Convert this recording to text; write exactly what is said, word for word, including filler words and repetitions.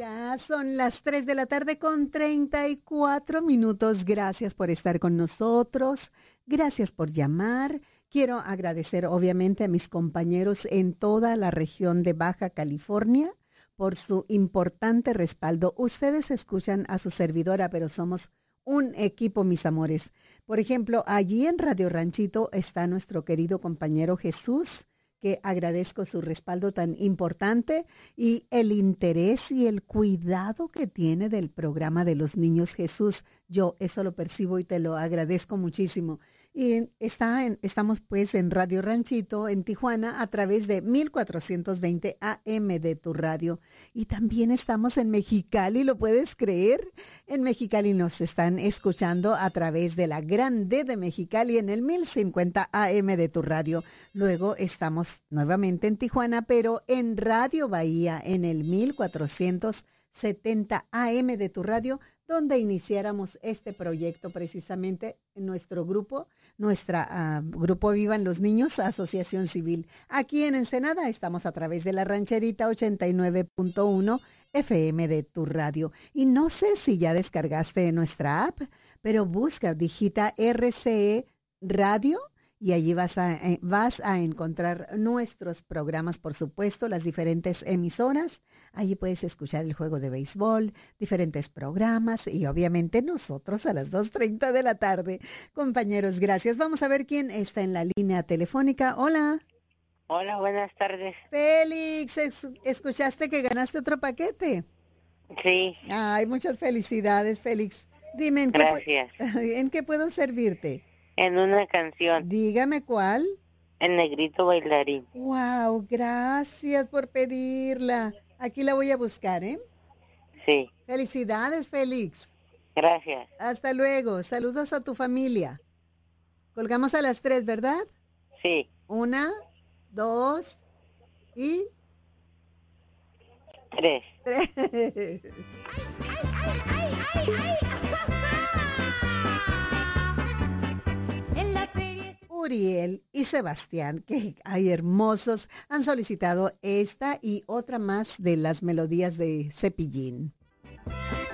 Ya son las tres de la tarde con treinta y cuatro minutos. Gracias por estar con nosotros. Gracias por llamar. Quiero agradecer obviamente a mis compañeros en toda la región de Baja California por su importante respaldo. Ustedes escuchan a su servidora, pero somos un equipo, mis amores. Por ejemplo, allí en Radio Ranchito está nuestro querido compañero Jesús, que agradezco su respaldo tan importante y el interés y el cuidado que tiene del programa de los niños. Jesús, yo eso lo percibo y te lo agradezco muchísimo. Y está en, estamos pues en Radio Ranchito en Tijuana a través de mil cuatrocientos veinte A M de tu radio. Y también estamos en Mexicali, ¿lo puedes creer? En Mexicali nos están escuchando a través de la Grande de Mexicali en el mil cincuenta A M de tu radio. Luego estamos nuevamente en Tijuana, pero en Radio Bahía en el mil cuatrocientos setenta A M de tu radio, donde iniciáramos este proyecto precisamente en nuestro grupo, nuestra uh, Grupo Vivan los Niños, Asociación Civil. Aquí en Ensenada estamos a través de la Rancherita ochenta y nueve punto uno F M de tu radio. Y no sé si ya descargaste nuestra app, pero busca, digita R C E Radio y allí vas a, eh, vas a encontrar nuestros programas, por supuesto, las diferentes emisoras. Allí puedes escuchar el juego de béisbol, diferentes programas y obviamente nosotros a las dos treinta de la tarde. Compañeros, gracias. Vamos a ver quién está en la línea telefónica. Hola. Hola, buenas tardes. Félix, ¿escuchaste que ganaste otro paquete? Sí. Ay, muchas felicidades, Félix. Dime, ¿en Gracias. qué, ¿en qué puedo servirte? En una canción. Dígame cuál. El Negrito Bailarín. Wow, gracias por pedirla. Aquí la voy a buscar, ¿eh? Sí. Felicidades, Félix. Gracias. Hasta luego. Saludos a tu familia. Colgamos a las tres, ¿verdad? Sí. Una, dos y... Tres. Tres. Uriel y Sebastián, que hay hermosos, han solicitado esta y otra más de las melodías de Cepillín.